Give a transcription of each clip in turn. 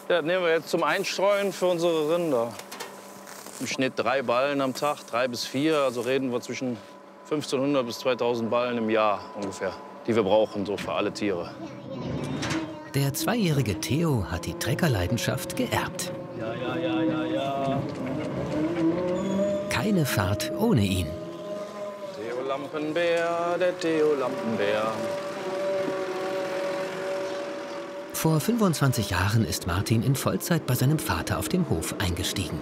Ja, das nehmen wir jetzt zum Einstreuen für unsere Rinder. Im Schnitt 3 Ballen am Tag, 3 bis 4. Also reden wir zwischen 1500 bis 2000 Ballen im Jahr ungefähr, die wir brauchen, so für alle Tiere. Der 2-jährige Theo hat die Treckerleidenschaft geerbt. Ja. Keine Fahrt ohne ihn. Theo Lampenbär, der Theo Lampenbär. Vor 25 Jahren ist Martin in Vollzeit bei seinem Vater auf dem Hof eingestiegen.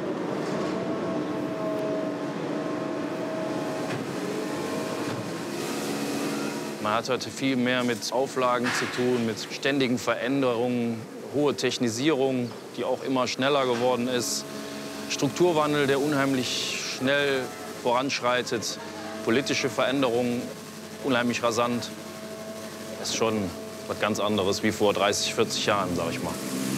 Man hat heute viel mehr mit Auflagen zu tun, mit ständigen Veränderungen, hohe Technisierung, die auch immer schneller geworden ist, Strukturwandel, der unheimlich schnell voranschreitet, politische Veränderungen unheimlich rasant. Das ist schon was ganz anderes wie vor 30, 40 Jahren, sag ich mal.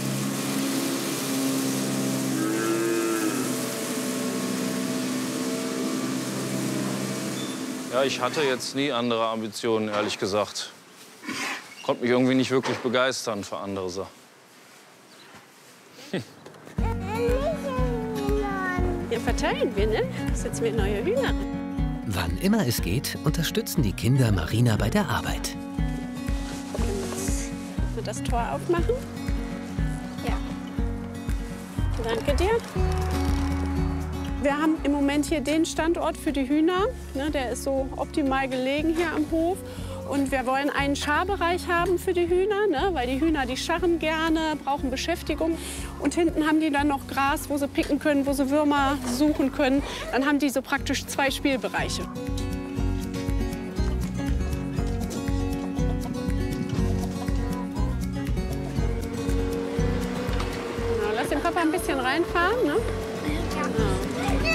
Ja, ich hatte jetzt nie andere Ambitionen, ehrlich gesagt. Konnte mich irgendwie nicht wirklich begeistern für andere Sachen. Hier verteilen wir, ne? Das ist jetzt mit neue Hühner. Wann immer es geht, unterstützen die Kinder Marina bei der Arbeit. Und das Tor aufmachen? Ja. Danke dir. Wir haben im Moment hier den Standort für die Hühner. Ne, der ist so optimal gelegen hier am Hof. Und wir wollen einen Scharbereich haben für die Hühner, ne, weil die Hühner, die scharren gerne, brauchen Beschäftigung. Und hinten haben die dann noch Gras, wo sie picken können, wo sie Würmer suchen können. Dann haben die so praktisch 2 Spielbereiche. Genau, lass den Papa ein bisschen reinfahren. Ne?